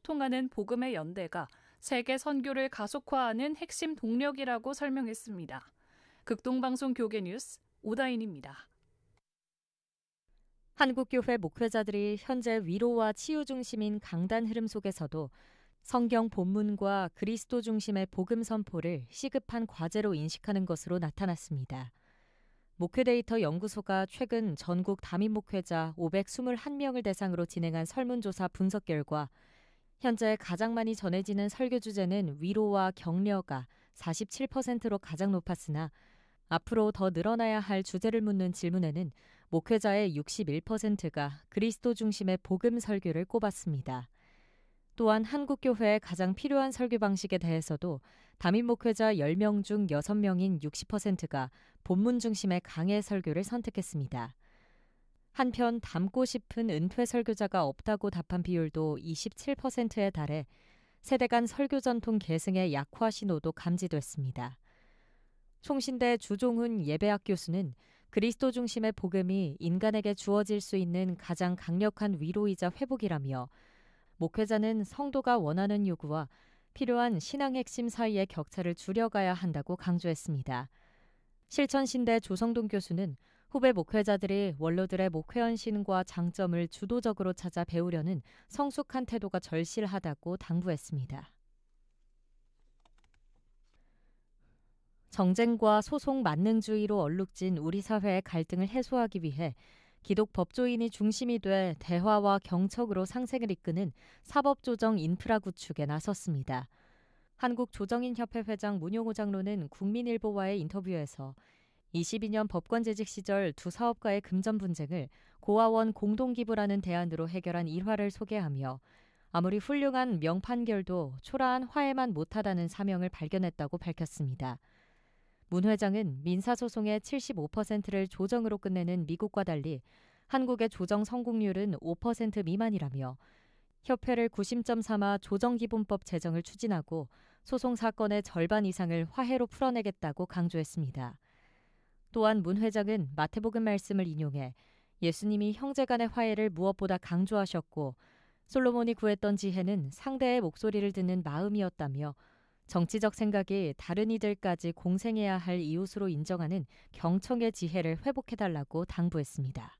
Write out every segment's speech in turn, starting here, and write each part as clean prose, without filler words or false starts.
소통하는 복음의 연대가 세계 선교를 가속화하는 핵심 동력이라고 설명했습니다. 극동방송 교계 뉴스 오다인입니다. 한국교회 목회자들이 현재 위로와 치유 중심인 강단 흐름 속에서도 성경 본문과 그리스도 중심의 복음 선포를 시급한 과제로 인식하는 것으로 나타났습니다. 목회데이터 연구소가 최근 전국 담임 목회자 521명을 대상으로 진행한 설문조사 분석 결과 현재 가장 많이 전해지는 설교 주제는 위로와 격려가 47%로 가장 높았으나 앞으로 더 늘어나야 할 주제를 묻는 질문에는 목회자의 61%가 그리스도 중심의 복음 설교를 꼽았습니다. 또한 한국교회에 가장 필요한 설교 방식에 대해서도 담임 목회자 10명 중 6명인 60%가 본문 중심의 강해 설교를 선택했습니다. 한편 닮고 싶은 은퇴 설교자가 없다고 답한 비율도 27%에 달해 세대 간 설교 전통 계승의 약화 신호도 감지됐습니다. 총신대 주종훈 예배학 교수는 그리스도 중심의 복음이 인간에게 주어질 수 있는 가장 강력한 위로이자 회복이라며 목회자는 성도가 원하는 요구와 필요한 신앙 핵심 사이의 격차를 줄여가야 한다고 강조했습니다. 실천신대 조성동 교수는 후배 목회자들이 원로들의 목회헌신과 장점을 주도적으로 찾아 배우려는 성숙한 태도가 절실하다고 당부했습니다. 정쟁과 소송 만능주의로 얼룩진 우리 사회의 갈등을 해소하기 위해 기독 법조인이 중심이 돼 대화와 경척으로 상생을 이끄는 사법조정 인프라 구축에 나섰습니다. 한국조정인협회 회장 문용호 장로는 국민일보와의 인터뷰에서 22년 법관 재직 시절 두 사업가의 금전 분쟁을 고아원 공동기부라는 대안으로 해결한 일화를 소개하며 아무리 훌륭한 명판결도 초라한 화해만 못하다는 사명을 발견했다고 밝혔습니다. 문 회장은 민사소송의 75%를 조정으로 끝내는 미국과 달리 한국의 조정 성공률은 5% 미만이라며 협회를 구심점 삼아 조정기본법 제정을 추진하고 소송 사건의 절반 이상을 화해로 풀어내겠다고 강조했습니다. 또한 문 회장은 마태복음 말씀을 인용해 예수님이 형제간의 화해를 무엇보다 강조하셨고 솔로몬이 구했던 지혜는 상대의 목소리를 듣는 마음이었다며 정치적 생각이 다른 이들까지 공생해야 할 이웃으로 인정하는 경청의 지혜를 회복해달라고 당부했습니다.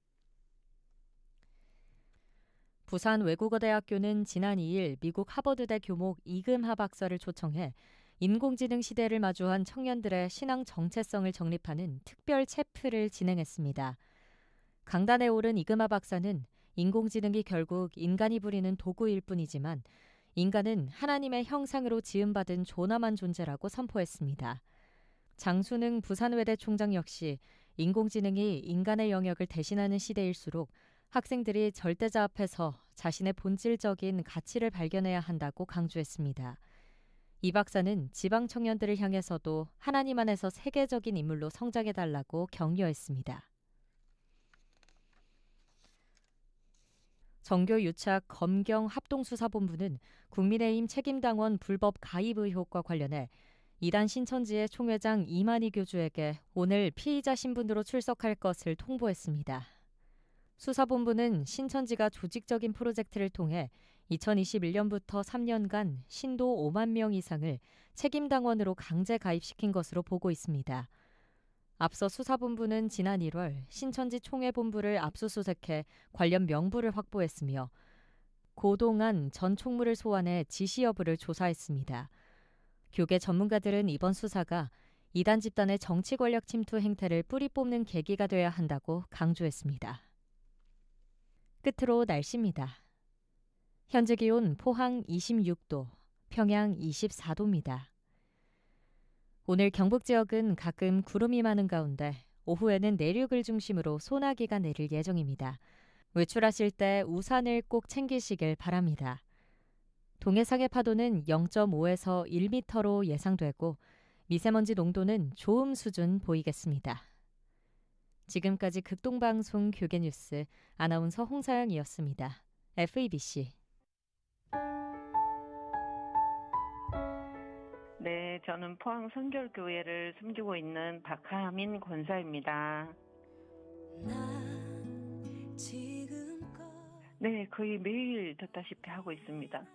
부산 외국어대학교는 지난 2일 미국 하버드대 교목 이금하 박사를 초청해 인공지능 시대를 마주한 청년들의 신앙 정체성을 정립하는 특별 체프를 진행했습니다. 강단에 오른 이금하 박사는 인공지능이 결국 인간이 부리는 도구일 뿐이지만 인간은 하나님의 형상으로 지음받은 존엄한 존재라고 선포했습니다. 장순응 부산외대 총장 역시 인공지능이 인간의 영역을 대신하는 시대일수록 학생들이 절대자 앞에서 자신의 본질적인 가치를 발견해야 한다고 강조했습니다. 이 박사는 지방 청년들을 향해서도 하나님 안에서 세계적인 인물로 성장해달라고 격려했습니다. 정교유착 검경 합동수사본부는 국민의힘 책임당원 불법 가입 의혹과 관련해 이단 신천지의 총회장 이만희 교주에게 오늘 피의자 신분으로 출석할 것을 통보했습니다. 수사본부는 신천지가 조직적인 프로젝트를 통해 2021년부터 3년간 신도 5만 명 이상을 책임당원으로 강제 가입시킨 것으로 보고 있습니다. 앞서 수사본부는 지난 1월 신천지 총회본부를 압수수색해 관련 명부를 확보했으며 고동안 전 총무를 소환해 지시 여부를 조사했습니다. 교계 전문가들은 이번 수사가 이단 집단의 정치 권력 침투 행태를 뿌리 뽑는 계기가 돼야 한다고 강조했습니다. 끝으로 날씨입니다. 현재 기온 포항 26도, 평양 24도입니다. 오늘 경북 지역은 가끔 구름이 많은 가운데 오후에는 내륙을 중심으로 소나기가 내릴 예정입니다. 외출하실 때 우산을 꼭 챙기시길 바랍니다. 동해상의 파도는 0.5에서 1m로 예상되고 미세먼지 농도는 좋음 수준 보이겠습니다. 지금까지 극동방송 교계뉴스 아나운서 홍사영이었습니다. FEBC. 네, 저는 포항 선결교회를 섬기고 있는 박하민 권사입니다. 네, 거의 매일 듣다시피 하고 있습니다.